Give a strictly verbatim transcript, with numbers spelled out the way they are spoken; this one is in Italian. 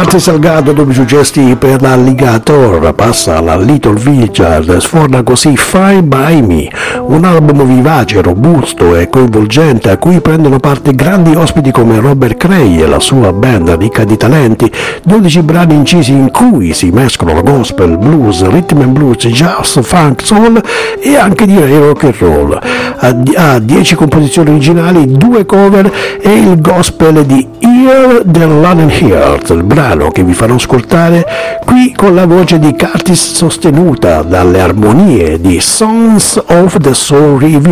Curtis Salgado, dopo i successi per l'Alligator, passa alla Little Richard, sforna così Fine By Me, un album vivace, robusto e coinvolgente a cui prendono parte grandi ospiti come Robert Cray e la sua band ricca di talenti, dodici brani incisi in cui si mescolano gospel, blues, rhythm and blues, jazz, funk, soul e anche direi rock and roll. Ha dieci composizioni originali, due cover e il gospel di Ear del London Heart, il brano che vi farò ascoltare qui con la voce di Curtis sostenuta dalle armonie di Sons of the Soul Review.